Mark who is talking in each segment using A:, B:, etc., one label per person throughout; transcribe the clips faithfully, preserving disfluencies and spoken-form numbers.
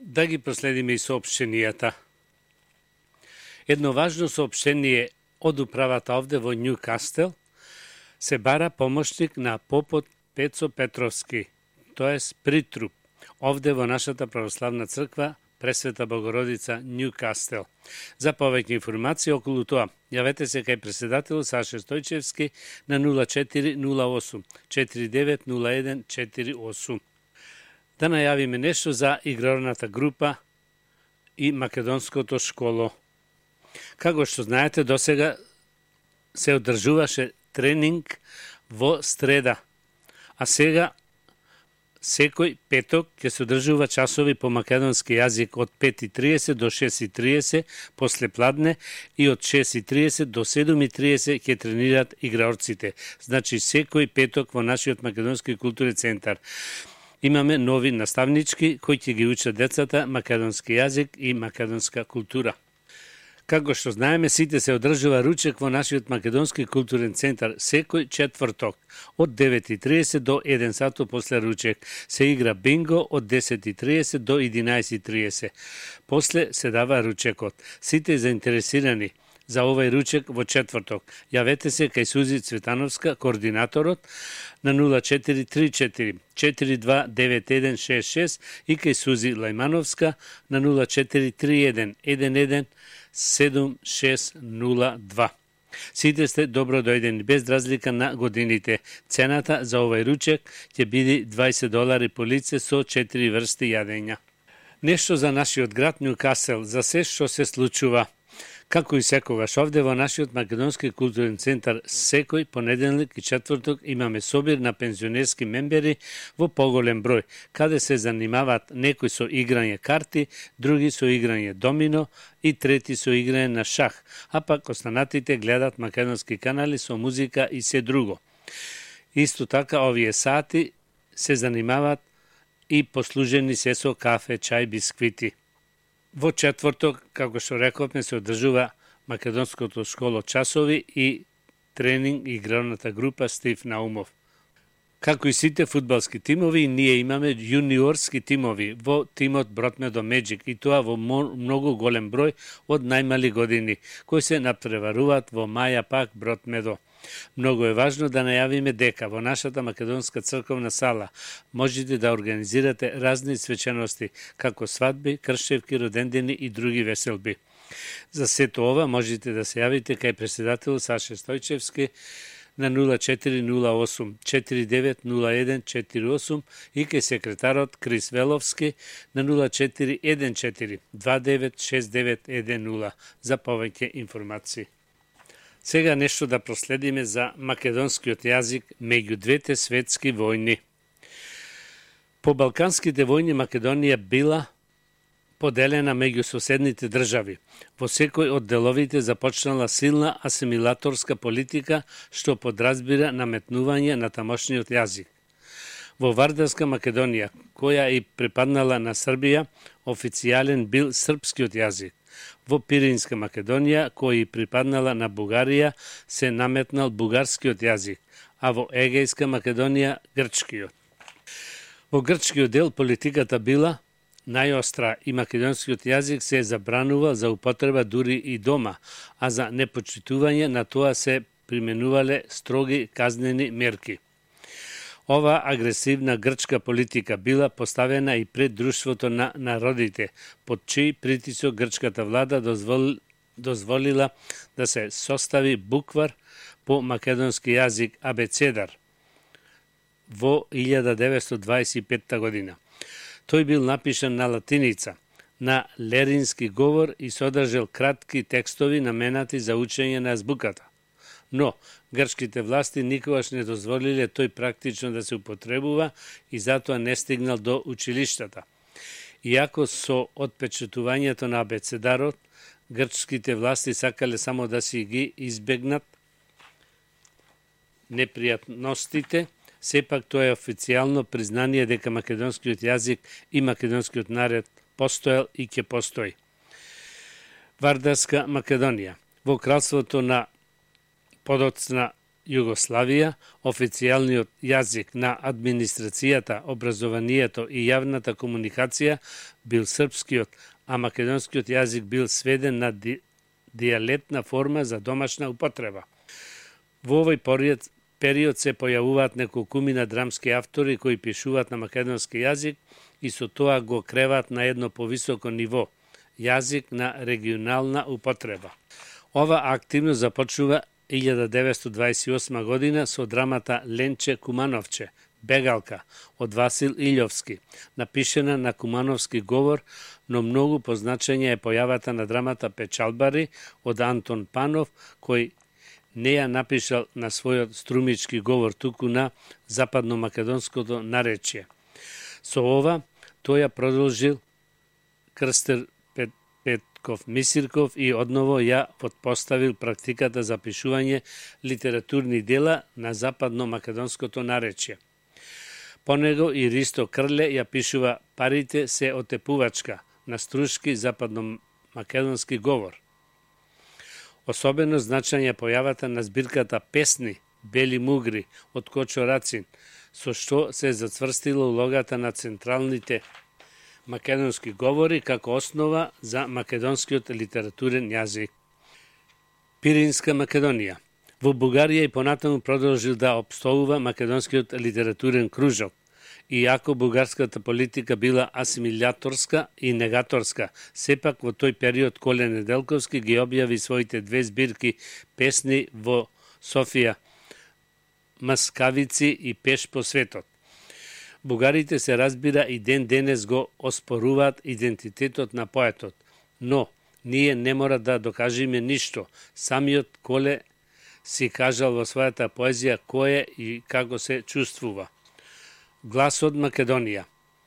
A: Да ги проследиме и соопштенијата. Едно важно соопштение од управата овде во Њукастел се бара помошник на попот Пецо Петровски, тоест притруп, овде во нашата православна црква Пресвета Богородица Њукастел. За повеќе информации околу тоа, јавете се кај председател Саше Стојчевски на нула четири нула осум четири девет нула еден четири осум. Да најавиме нешто за игралната група и македонското школо. Како што знаете, досега се одржуваше тренинг во среда, а сега секој петок ќе се одржува часови по македонски јазик од пет и триесет до шест и триесет после пладне и од шест и триесет до седум и триесет ќе тренираат играорците. Значи секој петок во нашиот македонски културен центар. Имаме нови наставнички кои ќе ги учат децата македонски јазик и македонска култура. Како што знаеме, сите се одржува ручек во нашиот македонски културен центар секој четврток од девет и триесет до еден сато после ручек. Се игра бинго од десет и триесет до единаесет и триесет. После се дава ручекот. Сите заинтересирани за овој ручек во четврток, јавете се кај Сузи Цветановска, координаторот, на нула четири три четири четири два девет еден шест шест и кај Сузи Лајмановска на нула четири три еден еден еден седум шест нула два. Сите сте добро дојдени без разлика на годините. Цената за овој ручек ќе биде дваесет долари по лице со четири врсти јадења. Нешто за нашиот град Њукасел, за се што се случува. Како и секогаш овде во нашиот македонски културен центар, секој понеделник и четврток имаме собир на пензионерски мембери во поголем број, каде се занимаваат некои со играње карти, други со играње домино и трети со играње на шах, а пак останатите гледат македонски канали со музика и се друго. Исто така овие сати се занимаваат и послужени се со кафе, чај, бисквити. Во четврток, како што рековме, се одржува македонското школо часови и тренинг игралната група Стив Наумов. Како и сите фудбалски тимови, ние имаме јуниорски тимови во тимот Бротмедо Меджик и тоа во многу голем број од најмали години, кои се напреваруваат во Маја Пак Бротмедо. Многу е важно да најавиме дека во нашата македонска црковна сала можете да организирате разни свечености, како свадби, кршевки, родендени и други веселби. За сето ова можете да се јавите кај председател Саше Стојчевски на нула четири нула осум четири девет нула еден четири осум и кај секретарот Крис Веловски на нула четири еден четири два девет шест девет еден нула за повеќе информации. Сега нешто да проследиме за македонскиот јазик меѓу двете светски војни. По Балканските војни Македонија била поделена меѓу соседните држави. Во секој од деловите започнала силна асимилаторска политика што подразбира наметнување на тамошниот јазик. Во Вардарска Македонија, која и припаднала на Србија, официјален бил српскиот јазик. Во Пиринска Македонија, која и припаднала на Бугарија, се наметнал бугарскиот јазик, а во Егејска Македонија грчкиот. Во грчкиот дел политиката била најостра и македонскиот јазик се забранува за употреба дури и дома, а за непочитување на тоа се применувале строги казнени мерки. Ова агресивна грчка политика била поставена и пред Друштвото на народите, под чиј притисок грчката влада дозвол, дозволила да се состави буквар по македонски јазик абецедар во илјада деветстотини дваесет и петта година. Тој бил напишан на латиница, на лерински говор и содржал кратки текстови наменати за учење на азбуката. Но грчките власти никогаш не дозволиле тој практично да се употребува и затоа не стигнал до училиштата. Иако со отпечатувањето на абецедарот, грчките власти сакале само да си ги избегнат непријатностите, сепак тоа е официјално признание дека македонскиот јазик и македонскиот народ постоел и ќе постои. Вардарска Македонија. Во кралството на подоцна Југославија, официјалниот јазик на администрацијата, образованието и јавната комуникација бил српскиот, а македонскиот јазик бил сведен на ди, дијалектна форма за домашна употреба. Во овој период, период се појавуваат неколкумина драмски автори кои пишуваат на македонски јазик и со тоа го креваат на едно повисоко ниво, јазик на регионална употреба. Ова активност започнува илјада деветстотини дваесет и осма година со драмата Ленче Кумановче, Бегалка, од Васил Илјовски, напишена на кумановски говор, но многу позначење е појавата на драмата Печалбари од Антон Панов, кој не ја напишал на својот струмички говор, туку на западно-македонското наречие. Со ова, тој ја продолжил Крстер Пет, Петков Мисирков и одново ја потпоставил практиката за пишување литературни дела на западно-македонското наречие. По него и Ристо Крле ја пишува Парите се отепувачка на струшки западно-македонски говор. Особено значање појавата на збирката Песни Бели мугри од Кочо Рацин, со што се зацврстила улогата на централните македонски говори како основа за македонскиот литературен јазик. Пиринска Македонија. Во Бугарија и понатаму продолжил да опстојува македонскиот литературен кружок, иако бугарската политика била асимилјаторска и негаторска, сепак во тој период Коле Неделковски ги објави своите две збирки песни во Софија, Маскавици и Пеш по светот. Бугарите се разбира и ден денес го оспоруваат идентитетот на поетот, но ние не мора да докажеме ништо. Самиот Коле си кажал во својата поезија кој е и како се чувствува. Глас од Македонија.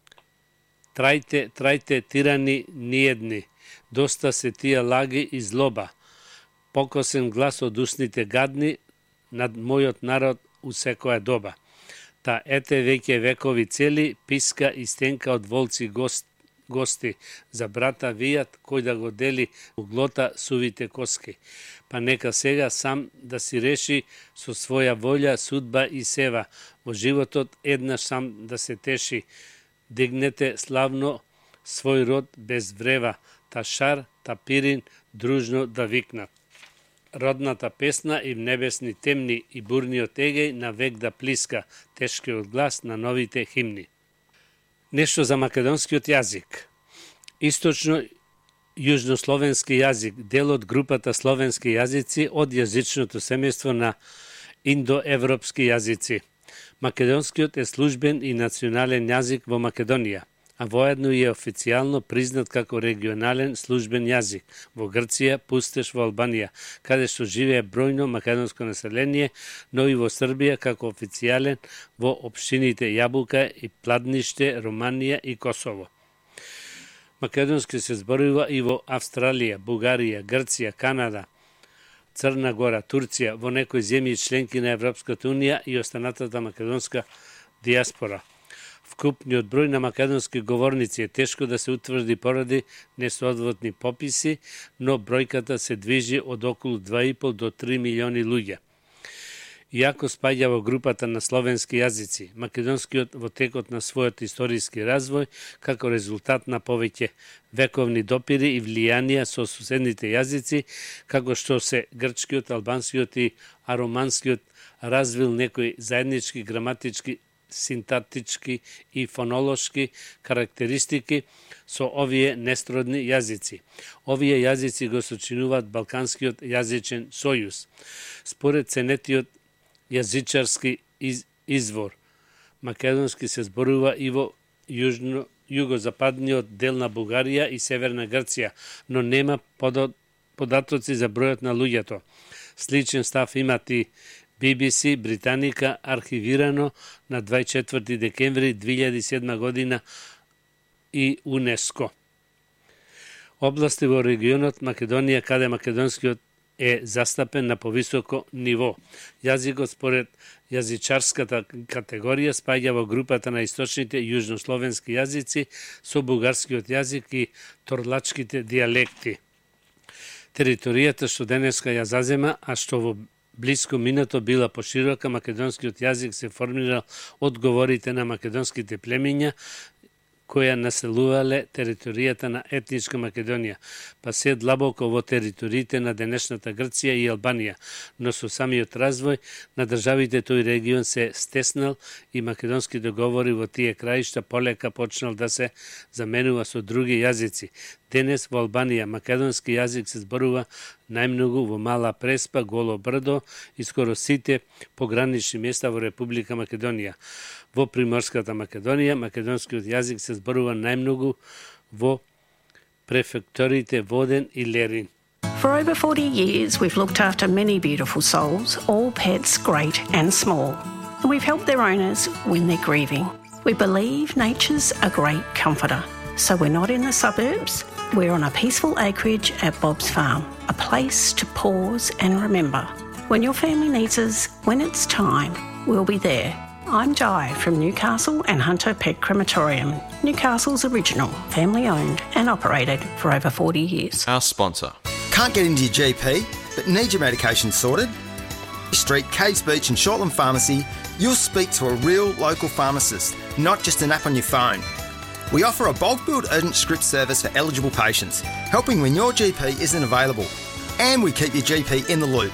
A: Трајте, трајте, тирани ниедни, доста се тие лаги и злоба. Покосен глас од устните гадни над мојот народ у секоја доба. Та ете веќе векови цели, писка и стенка од волци гост, гости, за брата вијат кој да го дели углота сувите коски. Па нека сега сам да си реши со своја волја, судба и сева, во животот еднаш сам да се теши, дигнете славно свој род без врева, та шар, та пирин дружно да викнат. Родната песна и в небесни темни и бурниот егеј на век да плиска, тешкиот глас на новите химни. Нешто за македонскиот јазик. Источно јужнословенски јазик, дел од групата словенски јазици од јазичното семејство на индоевропски јазици. Македонскиот е службен и национален јазик во Македонија, а воедно и е официјално признат како регионален службен јазик во Грција, Пустеш во Албанија, каде што живее бројно македонско население, но и во Србија како официјален во општините Јабука и Пладниште, Романија и Косово. Македонски се зборува и во Австралија, Бугарија, Грција, Канада, Црна Гора, Турција, во некои земји членки на Европската унија и останатата македонска диаспора. Вкупниот број на македонски говорници е тешко да се утврди поради несоодветни пописи, но бројката се движи од околу два и пол до три милиони луѓе. Иако спаѓа во групата на словенски јазици, македонскиот во текот на својот историски развој, како резултат на повеќе вековни допири и влијанија со суседните јазици, како што се грчкиот, албанскиот и ароманскиот, развил некои заеднички граматички, синтактички и фонолошки карактеристики со овие несродни јазици. Овие јазици го сочинуваат Балканскиот јазичен сојуз. Според ценетиот јазичарски из, извор, македонски се зборува и во јужно, југозападниот дел на Бугарија и Северна Грција, но нема податоци за бројот на луѓето. Сличен став имат и Би Би Си Британика, архивирано на дваесет и четврти декември две илјади и седма година и УНЕСКО. Области во регионот Македонија каде македонскиот е застапен на повисоко ниво. Јазикот според јазичарската категорија спаѓа во групата на источните јужнословенски јазици со бугарскиот јазик и торлачките дијалекти. Територијата што денеска ја зазема, а што во блиску минато била поширока, македонскиот јазик се формирал од говорите на македонските племиња која населувале територијата на етничка Македонија, па се длабоко во териториите на денешната Грција и Албанија, но со самиот развој на државите тој регион се стеснал и македонски договори во тие краишта полека почнал да се заменува со други јазици. Денес во Албанија македонски јазик се зборува најмногу во Мала Преспа, Голо Брдо и скоро сите погранични места во Република Македонија. Во Приморската Македонија македонскиот јазик се зборува најмногу во префекторите Воден и Лерин.
B: For over forty years, we've looked after many beautiful souls, all pets great and small, and we've helped their owners when they're grieving. We believe nature's a great comforter, so we're not in the suburbs. We're on a peaceful acreage at Bob's Farm, a place to pause and remember. When your family needs us, when it's time, we'll be there. I'm Jai from Newcastle and Hunter Pet Crematorium, Newcastle's original, family-owned and operated for over forty years.
C: Our sponsor.
D: Can't get into your G P, but need your medication sorted? Street, Caves Beach and Shortland Pharmacy, you'll speak to a real local pharmacist, not just an app on your phone. We offer a bulk billed urgent script service for eligible patients, helping when your G P isn't available. And we keep your G P in the loop.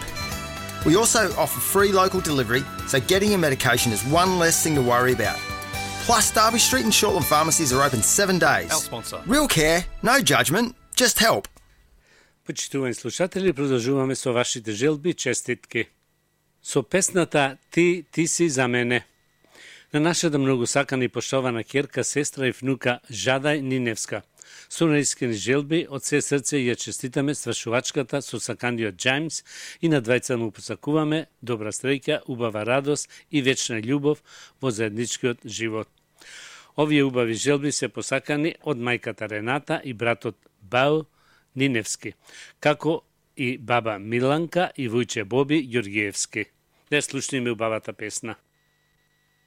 D: We also offer free local delivery, so getting your medication is one less thing to worry about. Plus, Derby Street and Shortland pharmacies are open seven days.
C: Our sponsor.
D: Real care, no judgment, just help.
A: Почитувани слушатели, продолжуваме со вашите желби и честитки. Со песната Ти, ти си за мене. На нашата многу сакана и поштована ќерка, сестра и внука Жадај Ниневска. Со наискрени желби од се срце ја честитаме свршувачката со саканиот Джеймс и на двајца му посакуваме добра среќа, убава радост и вечна љубов во заедничкиот живот. Овие убави желби се посакани од мајката Рената и братот Бау Ниневски, како и баба Миланка и вујче Боби Ѓоргиевски. Да слушнеме убавата песна.